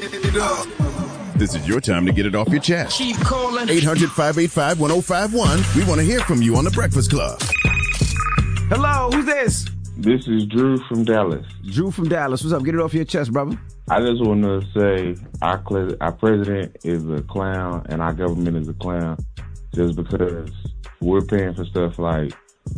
it up. This is your time to get it off your chest. Keep calling. 800-585-1051. We want to hear from you on The Breakfast Club. Hello, who's this? This is Drew from Dallas. Drew from Dallas. What's up? Get it off your chest, brother. I just want to say our president is a clown and our government is a clown just because we're paying for stuff like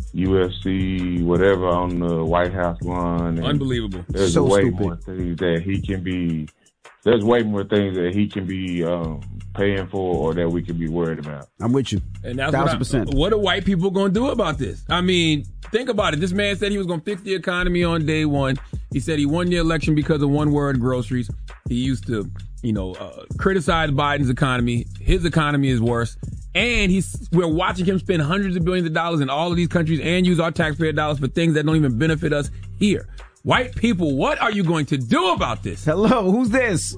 UFC, whatever on the White House lawn. Unbelievable. There's So way stupid. more things that he can be. There's way more things that he can be paying for or that we can be worried about. I'm with you. And that's 1,000%. what are white people going to do about this? I mean, think about it. This man said he was going to fix the economy on day one. He said he won the election because of one word, groceries. He used to, criticize Biden's economy. His economy is worse. And we're watching him spend hundreds of billions of dollars in all of these countries and use our taxpayer dollars for things that don't even benefit us here. White people, what are you going to do about this? Hello, who's this?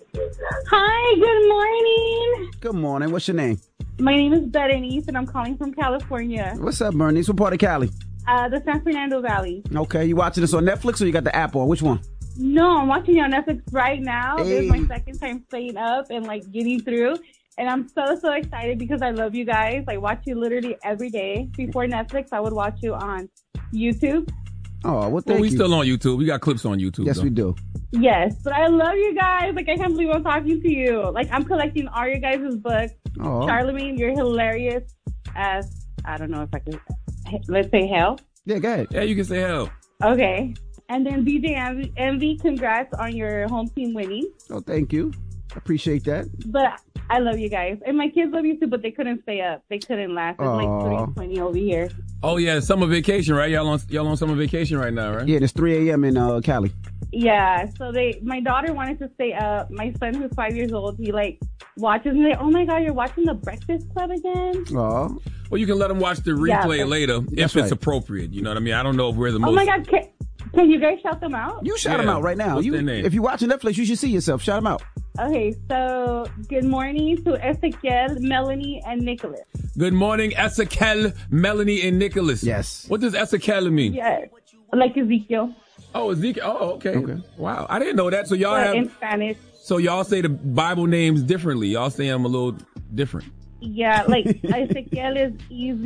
Hi, good morning. Good morning. What's your name? My name is Berenice, and I'm calling from California, What's up, Bernice? What part of Cali? the San Fernando Valley. Okay, you watching this on Netflix or you got the app on? Which one? No, I'm watching it on Netflix right now. This is Hey. my second time staying up and, getting through. And I'm so excited because I love you guys. I watch you literally every day. Before Netflix, I would watch you on YouTube. Oh, well, thank Well, we you. still on YouTube. We got clips on YouTube. Yes, though. we do. Yes, but I love you guys. I can't believe I'm talking to you. I'm collecting all your guys' books. Oh. Charlemagne, you're hilarious as, I don't know if I could, let's say hell. Yeah, go ahead. Yeah, you can say hell. Okay. And then DJ Envy, congrats on your home team winning. Oh, thank you. Appreciate that. But I love you guys. And my kids love you too, but they couldn't stay up. They couldn't last. It's Aw. 3:20 over here. Oh, yeah, summer vacation, right? Y'all on summer vacation right now, right? Yeah, it's 3 a.m. in Cali. Yeah, so my daughter wanted to stay up. My son, who's 5 years old, he watches and oh my God, you're watching The Breakfast Club again? Oh, Well, you can let them watch the replay Yeah, later if That's it's right. appropriate. You know what I mean? I don't know if we're the most... Oh my God, can you guys shout them out? you shout them Yeah. out right now. What's their name? If you're watching Netflix, you should see yourself. Shout them out. Okay, so good morning to Ezequiel, Melanie, and Nicholas. Good morning, Ezekiel, Melanie, and Nicholas. Yes. What does Ezekiel mean? Yes, like Ezekiel, Oh, Ezekiel. Oh, okay. Okay. Wow. I didn't know that. So y'all but in have... Spanish. So y'all say the Bible names differently. Y'all say them a little different. Yeah, Ezequiel is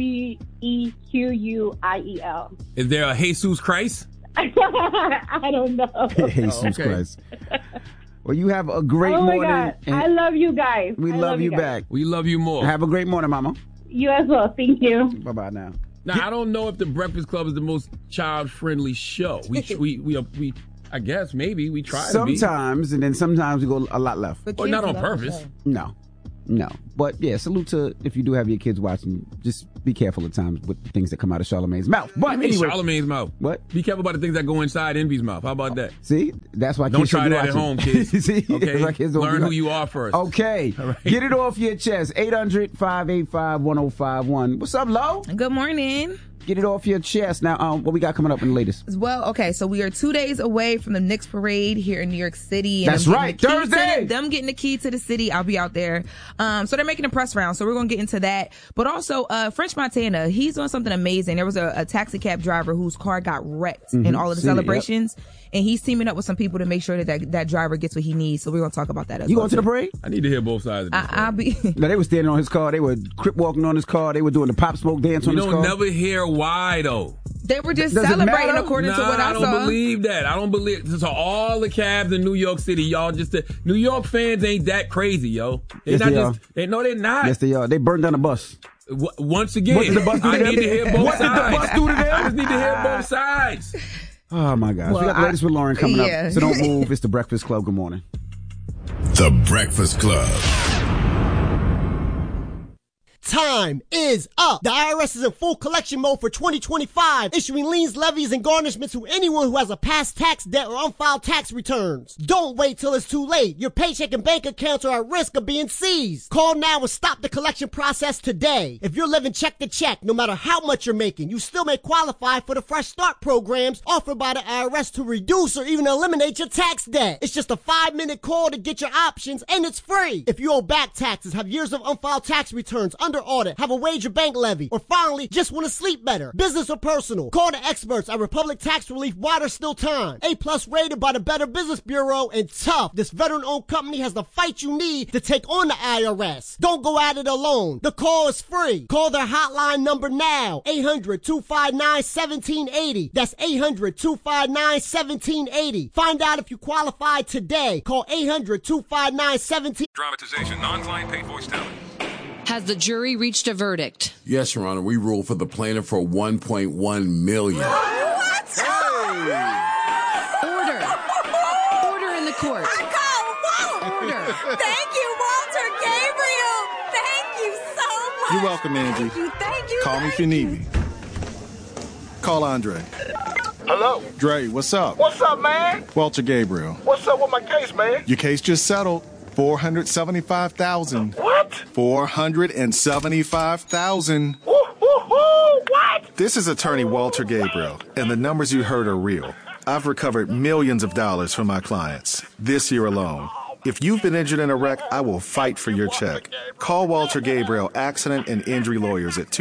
Ezequiel. Is there a Jesus Christ? I don't know. Jesus okay. Christ. Well, you have a great Oh my morning. God, and I love you guys. we I love you guys. back. We love you more. Have a great morning, Mama. You as well. Thank you. Bye-bye now. Now, I don't know if the Breakfast Club is the most child-friendly show. We I guess maybe we try to be. Sometimes, and then sometimes we go a lot left. Or not on purpose. No. But yeah, salute to if you do have your kids watching. Just be careful at times with the things that come out of Charlemagne's mouth. But anyway, Charlemagne's mouth. What? Be careful about the things that go inside Envy's mouth. How about that? See, that's why Don't kids should try be that at watching. home, kids. See, Okay? That's why kids don't Learn be who you are first. Okay, All right. Get it off your chest. 800-585-1051. What's up, Lo? Good morning. Get it off your chest. Now, what we got coming up in the latest? Well, okay, so we are 2 days away from the Knicks parade here in New York City. That's them right, getting the key Thursday. them getting the key to the city. I'll be out there. So they're making a press round. So we're going to get into that. But also, French Montana, he's doing something amazing. There was a taxi cab driver whose car got wrecked in all of the Seen it, yep. celebrations. And he's teaming up with some people to make sure that driver gets what he needs. So we're going to talk about that as You well. going to the parade? I need to hear both sides of this. I'll be. No, they were standing on his car. They were crip walking on his car. They were doing the pop smoke dance on You his car. don't never hear why, though. They were just Does it celebrating matter? according to what I I saw. don't believe that. I don't believe. So all the cabs in New York City, y'all just New York fans ain't that crazy, yo. They Yes, not they just. are. They know they're not. Yes, they are. They burned down a bus. Once again, What did the bus do to I them? need to hear both What did the sides. bus do to them? I just need to hear both sides. Oh, my gosh. Well, we got the latest with Lauren coming yeah. up. So don't move. It's the Breakfast Club. Good morning. The Breakfast Club. Time is up. The IRS is in full collection mode for 2025, issuing liens, levies, and garnishments to anyone who has a past tax debt or unfiled tax returns. Don't wait till it's too late. Your paycheck and bank accounts are at risk of being seized. Call now and stop the collection process today. If you're living check to check, no matter how much you're making, you still may qualify for the Fresh Start programs offered by the IRS to reduce or even eliminate your tax debt. It's just a 5-minute call to get your options, and it's free. If you owe back taxes, have years of unfiled tax returns, under audit, have a wage or bank levy, or finally, just want to sleep better. Business or personal, call the experts at Republic Tax Relief while there's still time. A+ rated by the Better Business Bureau, and tough. This veteran-owned company has the fight you need to take on the IRS. Don't go at it alone. The call is free. Call their hotline number now. 800-259-1780. That's 800-259-1780. Find out if you qualify today. Call 800-259-1780. Dramatization, non-client paid voice talent. Has the jury reached a verdict? Yes, Your Honor. We ruled for the plaintiff for $1.1 million. What? Hey! Order in the court. Order. Thank you, Walter Gabriel. Thank you so much. You're welcome, Angie. Thank you. Call me if you need me. Call Andre. Hello? Dre, what's up? What's up, man? Walter Gabriel. What's up with my case, man? Your case just settled. $475,000. What? $475,000. What? This is attorney Walter Gabriel, and the numbers you heard are real. I've recovered millions of dollars from my clients this year alone. If you've been injured in a wreck, I will fight for your check. Call Walter Gabriel Accident and Injury Lawyers at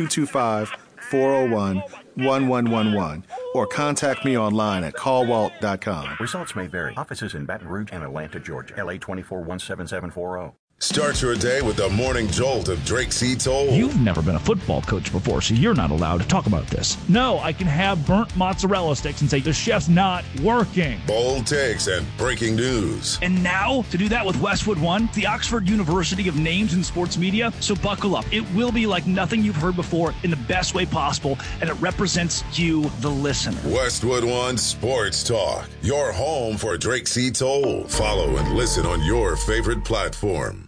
225-401-1111 or contact me online at callwalt.com. Results may vary. Offices in Baton Rouge and Atlanta, Georgia. LA 2417740. Start your day with the morning jolt of Drake C. Toll. You've never been a football coach before, so you're not allowed to talk about this. No, I can have burnt mozzarella sticks and say the chef's not working. Bold takes and breaking news. And now, to do that with Westwood One, the Oxford University of names in sports media. So buckle up. It will be like nothing you've heard before in the best way possible, and it represents you, the listener. Westwood One Sports Talk, your home for Drake C. Toll. Follow and listen on your favorite platform.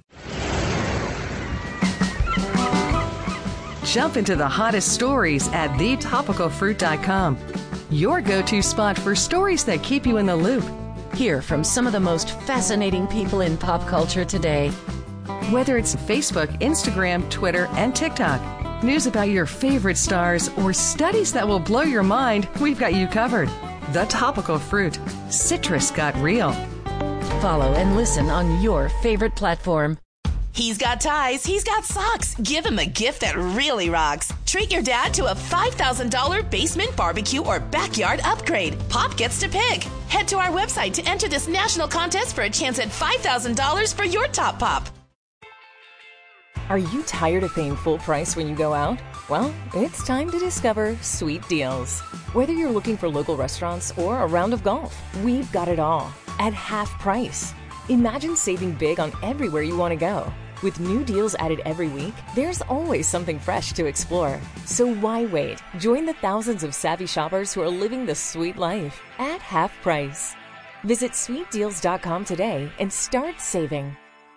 Jump into the hottest stories at thetopicalfruit.com. Your go-to spot for stories that keep you in the loop. Hear from some of the most fascinating people in pop culture today. Whether it's Facebook, Instagram, Twitter, and TikTok, news about your favorite stars, or studies that will blow your mind, we've got you covered. The Topical Fruit. Citrus got real. Follow and listen on your favorite platform. He's got ties, he's got socks. Give him a gift that really rocks. Treat your dad to a $5,000 basement barbecue or backyard upgrade. Pop gets to pick. Head to our website to enter this national contest for a chance at $5,000 for your top pop. Are you tired of paying full price when you go out? Well, it's time to discover Sweet Deals. Whether you're looking for local restaurants or a round of golf, we've got it all at half price. Imagine saving big on everywhere you want to go. With new deals added every week, there's always something fresh to explore. So why wait? Join the thousands of savvy shoppers who are living the sweet life at half price. Visit sweetdeals.com today and start saving.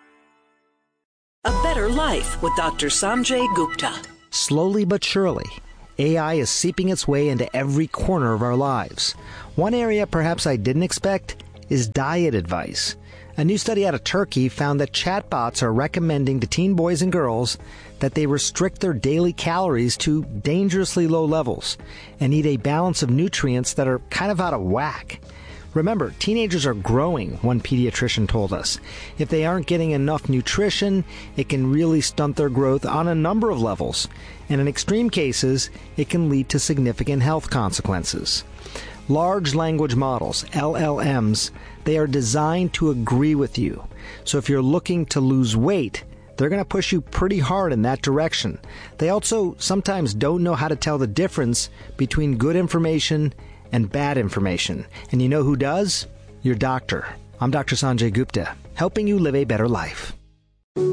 A Better Life with Dr. Sanjay Gupta. Slowly but surely, AI is seeping its way into every corner of our lives. One area perhaps I didn't expect is diet advice. A new study out of Turkey found that chatbots are recommending to teen boys and girls that they restrict their daily calories to dangerously low levels and eat a balance of nutrients that are kind of out of whack. Remember, teenagers are growing, one pediatrician told us. If they aren't getting enough nutrition, it can really stunt their growth on a number of levels. And in extreme cases, it can lead to significant health consequences. Large language models, LLMs, they are designed to agree with you. So if you're looking to lose weight, they're going to push you pretty hard in that direction. They also sometimes don't know how to tell the difference between good information and bad information. And you know who does? Your doctor. I'm Dr. Sanjay Gupta, helping you live a better life.